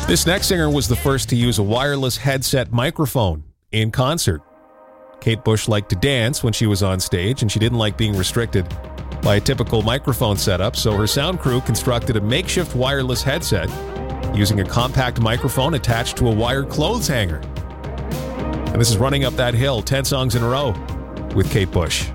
This next singer was the first to use a wireless headset microphone in concert. Kate Bush liked to dance when she was on stage, and she didn't like being restricted by a typical microphone setup, so her sound crew constructed a makeshift wireless headset using a compact microphone attached to a wired clothes hanger. And this is Running Up That Hill, 10 songs in a row with Kate Bush.